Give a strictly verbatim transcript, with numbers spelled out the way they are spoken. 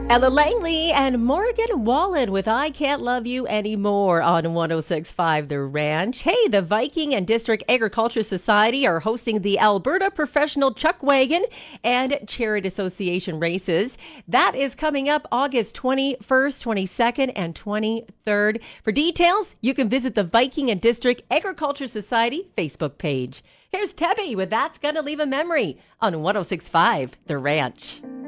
Ella Langley and Morgan Wallen with I Can't Love You Anymore on one oh six point five The Ranch. Hey, the Viking and District Agriculture Society are hosting the Alberta Professional Chuck Wagon and Chariot Association races. That is coming up August twenty-first, twenty-second, and twenty-third. For details, you can visit the Viking and District Agriculture Society Facebook page. Here's Tebby with That's Gonna Leave a Memory on one oh six point five The Ranch.